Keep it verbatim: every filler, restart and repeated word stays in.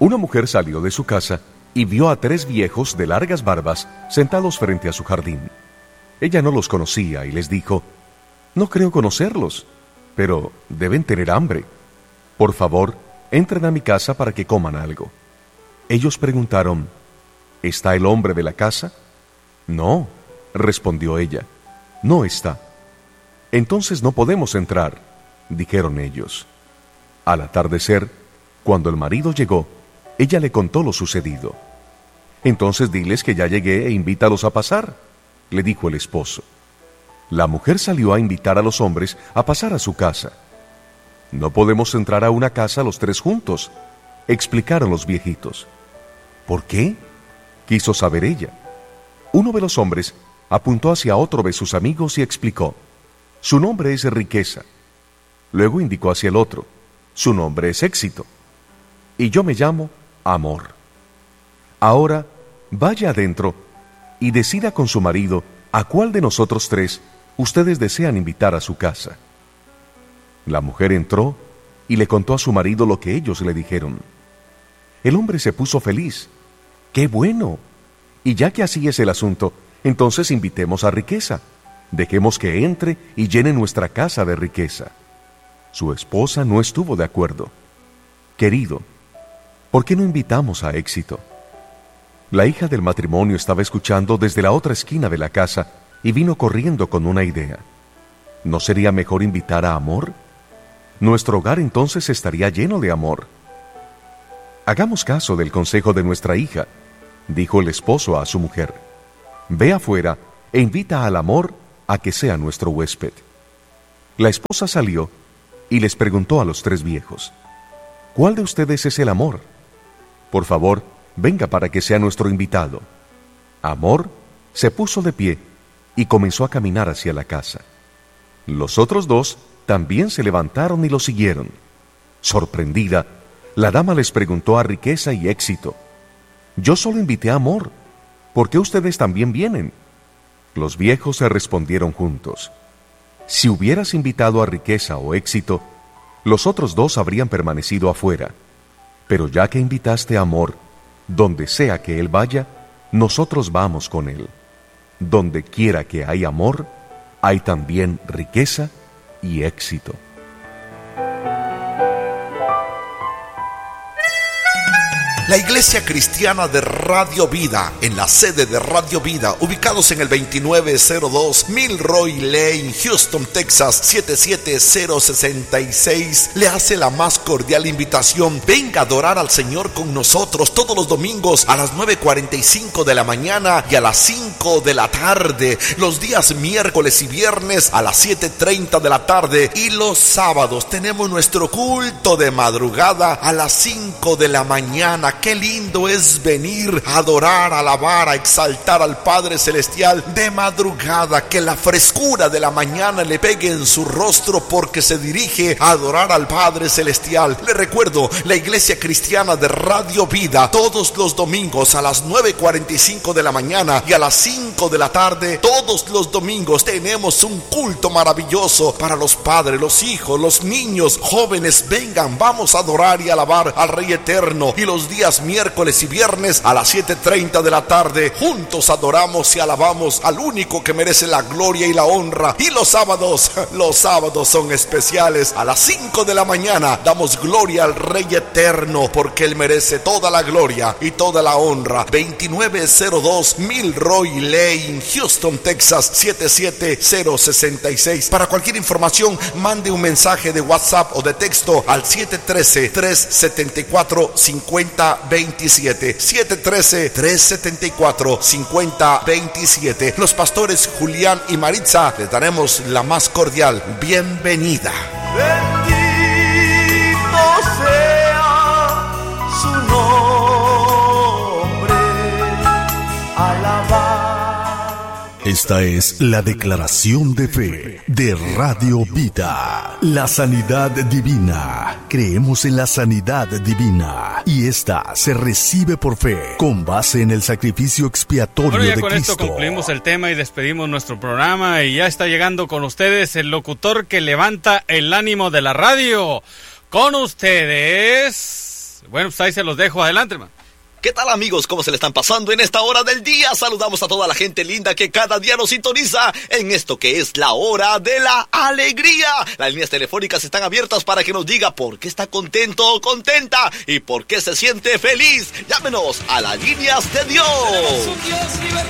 Una mujer salió de su casa y vio a tres viejos de largas barbas sentados frente a su jardín. Ella no los conocía y les dijo: «No creo conocerlos, pero deben tener hambre. Por favor, entren a mi casa para que coman algo». Ellos preguntaron: «¿Está el hombre de la casa?». «No», respondió ella, «no está». «Entonces no podemos entrar», dijeron ellos. Al atardecer, cuando el marido llegó, ella le contó lo sucedido. «Entonces diles que ya llegué e invítalos a pasar», le dijo el esposo. La mujer salió a invitar a los hombres a pasar a su casa. «No podemos entrar a una casa los tres juntos», explicaron los viejitos. «¿Por qué?», quiso saber ella. Uno de los hombres apuntó hacia otro de sus amigos y explicó: «Su nombre es Riqueza». Luego indicó hacia el otro: «Su nombre es Éxito. Y yo me llamo Amor. Ahora vaya adentro y decida con su marido a cuál de nosotros tres ustedes desean invitar a su casa». La mujer entró y le contó a su marido lo que ellos le dijeron. El hombre se puso feliz. «¡Qué bueno! Y ya que así es el asunto, entonces invitemos a Riqueza. Dejemos que entre y llene nuestra casa de riqueza». Su esposa no estuvo de acuerdo. «Querido, ¿por qué no invitamos a Éxito?». La hija del matrimonio estaba escuchando desde la otra esquina de la casa y vino corriendo con una idea. ¿No sería mejor invitar a Amor? Nuestro hogar entonces estaría lleno de amor. «Hagamos caso del consejo de nuestra hija», dijo el esposo a su mujer. «Ve afuera e invita al Amor a que sea nuestro huésped». La esposa salió y les preguntó a los tres viejos: «¿Cuál de ustedes es el Amor? Por favor, venga para que sea nuestro invitado». Amor se puso de pie y comenzó a caminar hacia la casa. Los otros dos también se levantaron y lo siguieron. Sorprendida, la dama les preguntó a Riqueza y Éxito: «Yo solo invité a Amor, ¿por qué ustedes también vienen?». Los viejos se respondieron juntos: «Si hubieras invitado a Riqueza o Éxito, los otros dos habrían permanecido afuera. Pero ya que invitaste a Amor, donde sea que él vaya, nosotros vamos con él. Donde quiera que hay amor, hay también riqueza y éxito». La Iglesia Cristiana de Radio Vida, en la sede de Radio Vida, ubicados en el veintinueve cero dos Milroy Lane, Houston, Texas, siete siete cero seis seis, le hace la más cordial invitación. Venga a adorar al Señor con nosotros todos los domingos a las nueve cuarenta y cinco de la mañana y a las cinco de la tarde, los días miércoles y viernes a las siete treinta de la tarde, y los sábados tenemos nuestro culto de madrugada a las cinco de la mañana. Qué lindo es venir a adorar, a alabar, a exaltar al Padre Celestial de madrugada. Que la frescura de la mañana le pegue en su rostro porque se dirige a adorar al Padre Celestial. Le recuerdo, la Iglesia Cristiana de Radio Vida, todos los domingos a las nueve cuarenta y cinco de la mañana y a las cinco de la tarde, todos los domingos tenemos un culto maravilloso para los padres, los hijos, los niños, jóvenes. Vengan, vamos a adorar y alabar al Rey Eterno. Y los días miércoles y viernes a las siete treinta de la tarde, juntos adoramos y alabamos al único que merece la gloria y la honra. Y los sábados, los sábados son especiales. A las cinco de la mañana damos gloria al Rey Eterno, porque Él merece toda la gloria y toda la honra. veintinueve cero dos Milroy Lane, Houston, Texas, siete siete cero seis seis. Para cualquier información, mande un mensaje de WhatsApp o de texto al siete uno tres, tres siete cuatro, cinco cero dos siete. siete uno tres, tres siete cuatro, cinco cero dos siete. Los pastores Julián y Maritza les daremos la más cordial bienvenida. Bendito sea su nombre, alabado. Esta es la declaración de fe de Radio Vida. La sanidad divina. Creemos en la sanidad divina y esta se recibe por fe con base en el sacrificio expiatorio bueno, ya de con Cristo. Esto concluimos el tema y despedimos nuestro programa, y ya está llegando con ustedes el locutor que levanta el ánimo de la radio. Con ustedes, Bueno, pues ahí se los dejo. Adelante, hermano. ¿Qué tal, amigos? ¿Cómo se le están pasando en esta hora del día? Saludamos a toda la gente linda que cada día nos sintoniza en esto que es la hora de la alegría. Las líneas telefónicas están abiertas para que nos diga por qué está contento o contenta y por qué se siente feliz. Llámenos a las líneas de Dios.